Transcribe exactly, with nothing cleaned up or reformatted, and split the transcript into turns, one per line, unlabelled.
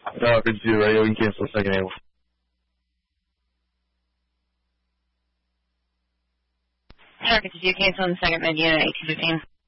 Falcon two, radio, we can cancel second able.
Falcon two, cancel on the second mid unit, eighteen fifteen.